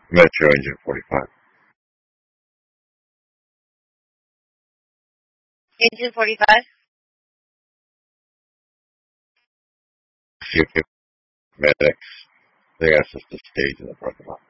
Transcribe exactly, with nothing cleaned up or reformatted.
Metro Engine forty-five. Engine forty-five? Few medics. They asked us to stage in the parking lot.